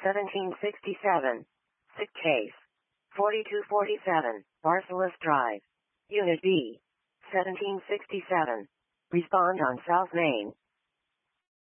1767. Sick case. 4247, Barcelos Drive. Unit B. 1767. Respond on South Main.